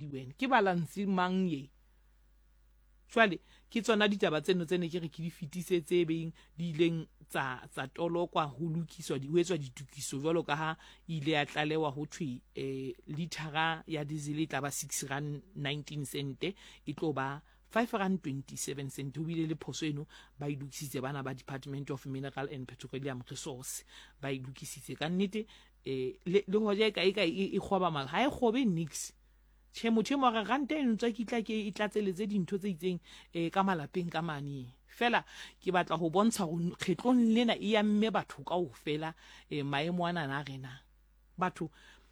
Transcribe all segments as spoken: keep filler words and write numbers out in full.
wena ke balance mang ye jwale ke tsona ditaba tseno tsene ke re ke di fitisetse beng di ileng tsa tsa tolokwa ho lokiswa di wetswa ditukiso jwalo ka ha ile ya tlalewa ho thwe eh litara ya diesel e tla ba six rand nineteen cent e tlo ba five rand twenty-seven cent ho bile le phoso eno ba ilukisitse bana ba Department of Mineral and Petroleum Resource ba ilukisitse ka nnete eh le hoja ka eka e khoba mal ha e khobe nix che motho mo ga ranta eno tsa kitla ke e tlatseletse dintho tse itseng eh ka malapeng ka mane fela ke batla ho bontsha go kgetlong lena e ya mme batho ka ho fela eh maemo ana na rena batho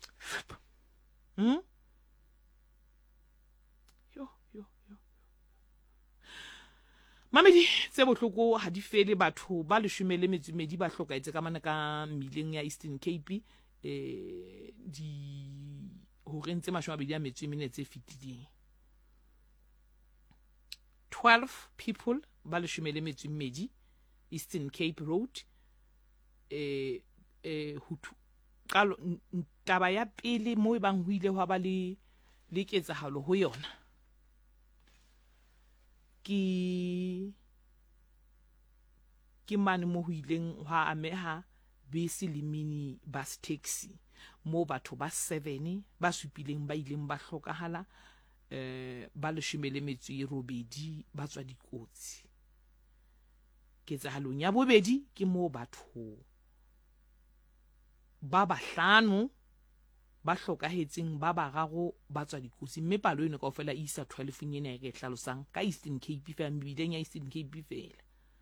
hm yo yo yo mamedi tse bohloko ha di fele batho ba leshome le metsumedi ba hlokaetse ka mana ka mileng ya Eastern Cape eh di ho rentse mashome a metso e mene tse fitiding twelve people ba leshome le metso e mmedi Eastern Cape Road eh eh hutu qalo taba ya pele mo e bang ho ile ho ba le le ketsahalo ho yona ke ke mane mo ho ileng ha ameha bese le mini bus taxi mo batho ba seven ba supileng ba ileng ba hlokahala eh ba leshome le metso e robedi ba tswa dikotsi ketsahalong ya bobedi ke mo batho ba bahlano ba hlokahetseng ba bararo ba tswa dikotsi mme palo eno kaofela e isa twelve nyene ya ke hlalosang ka Eastern Cape fa mbileng ya Eastern Cape fela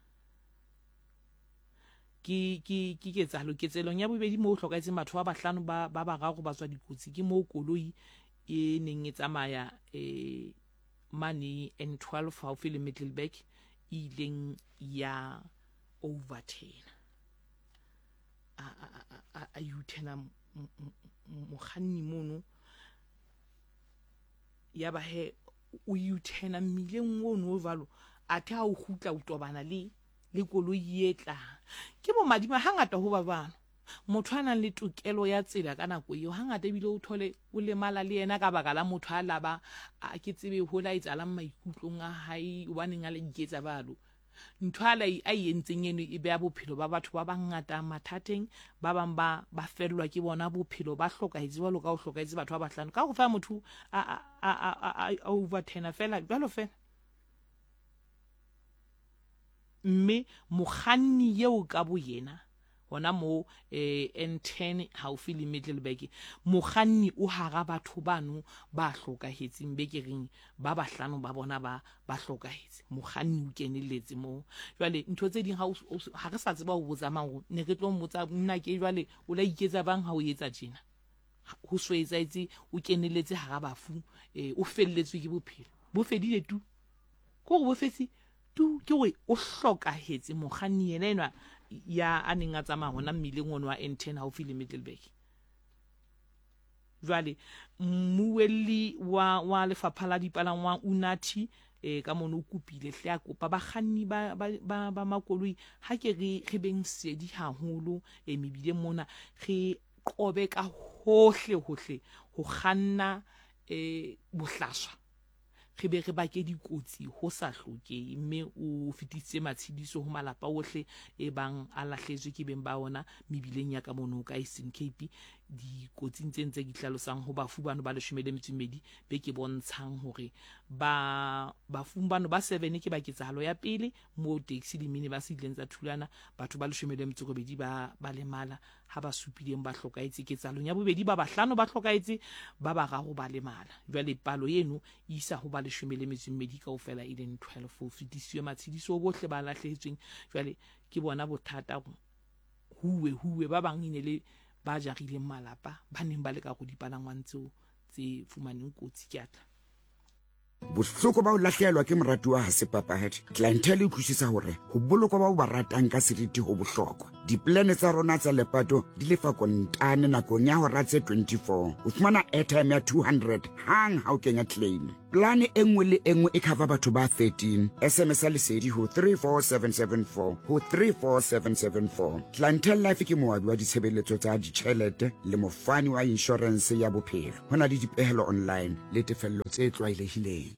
ki ki ki ketsahalo ketselong ya bobedi mo hlokaetseng batho ba bahlano ba ba bararo ba tswa dikotsi ke mo koloi e neng e tsamaya eh mane N twelve ha o file Middelburg ileng ya overturn a a a utena mokganni mono ya ba he o utena mmileng wono valo athe ha o khutla o tobana le le koloi e tla ke bo madima hangata ho ba bana motho ana le tokelo ya tsela ka nako eo hangata ebile o thole o le mala le yena ka baka la motho a laba a ke tsebe ho la etsala maikutlong a hae o baneng a le iketsa balo ntho ala a yentseng eno e be ya bophelo ba batho ba bangata mathateng ba bang ba ba fellwa ke bona bophelo ba hlokaetse ba loka ho hlokaetse batho ba bahlano ka go fa motho a a a overturn fela jwalo fela mme mokganni yeo ka bo yena hona mo eh N ten ha o file Middelburg mokganni o hara batho bano ba hlokahetseng be ke reng ba bahlano ba bona ba ba hlokahetse mokganni o kenelletse mo jwale ntho tse ding ha ha re sa tseba ho botsa mang ne re tlo mmotsa nna ke jwale o la iketsa bang ha o etsa tjena ho swetsa itse o kenelletse hara bafu eh o felletswe ke bophelo bo fedile tu go go bo fetsi tu ke we o hlokahetse mokganni yena enwa ya aneng a tsamaya hona mmileng ono wa N ten ha o file Middelburg jwale mmuelli wa wa lefapha la dipalangwang Unathi eh ka mono o kupile hle a kopa bakganni ba ba ba makoloi ha ke re re beng sedi haholo e mebile mona re qobe ka hohle hohle ho kganna eh bohlaswa re be re bake dikotsi ho sa hlokehe mme o fititse matshidiso ho malapa ohle e bang a lahletswe ke beng ba ona mebileng ya ka mono ka Eastern Cape dikotsi ntse ntse di hlalosang ho bafu bano ba leshome le metso e mmedi be ke bontshang hore ba bafung bano ba seven ke ba ketsahalo ya pele mo taxi le mini ba se ileng tsa thulana batho ba leshome le metso e robedi ba ba lemala ha ba supileng ba hlokaetse ketsahalong ya bobedi ba bahlano ba hlokaetse ba bararo ba lemala jwale palo eno isa ho ba leshome le metso e mmedi kaofela e leng twelve ho fitisiwe matshidiso bohle ba lahlehetsweng jwale ke bona bothata huwe huwe ba bang ine le ba jarileng malapa ba neng ba le ka go dipalangwang tseo tse fumaneng kotsi ke atla bohloko ba o lahlehelwa ke moratuwa ha se papadi. Clientele e utlwisisa hore ho bolokwa ba o ba ratang ka seriti ho bohlokwa. Diplane tsa rona tsa lepato di lefa kontane nakong ya hora tse twenty-four. O fumana airtime ya two hundred hang ha o kenya claim. Plane e nngwe le e nngwe e cover batho ba thirteen. S M S a lesedi ho three four seven seven four ho three four seven seven four. Clientele Life ke moabi wa ditshebeletso tsa ditjhelete le mofani wa insurance ya bophelo. Hona le dipehelo online le tefello tse tlwaelehileng.